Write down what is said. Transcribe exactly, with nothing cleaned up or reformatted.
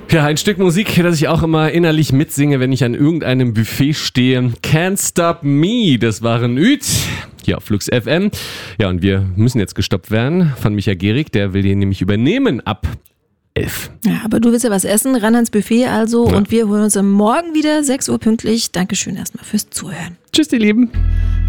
Ja, ein Stück Musik, das ich auch immer innerlich mitsinge, wenn ich an irgendeinem Buffet stehe. Can't Stop Me, das waren Üt. Hier auf Flux F M. Ja, und wir müssen jetzt gestoppt werden von Micha Gehrig, der will den nämlich übernehmen ab elf. Ja, aber du willst ja was essen, ran ans Buffet also ja. Und wir holen uns am Morgen wieder, sechs Uhr pünktlich. Dankeschön erstmal fürs Zuhören. Tschüss, ihr Lieben.